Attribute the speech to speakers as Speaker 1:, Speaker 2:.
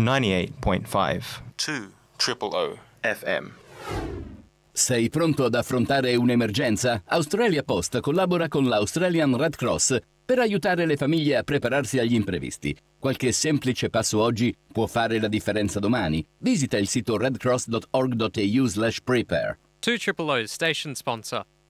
Speaker 1: 98.5 2 FM.
Speaker 2: Sei pronto ad affrontare un'emergenza? Australia Post collabora con l'Australian Red Cross per aiutare le famiglie a prepararsi agli imprevisti. Qualche semplice passo oggi può fare la differenza domani. Visita il sito redcross.org.au/prepare.
Speaker 3: 2 Station sponsor.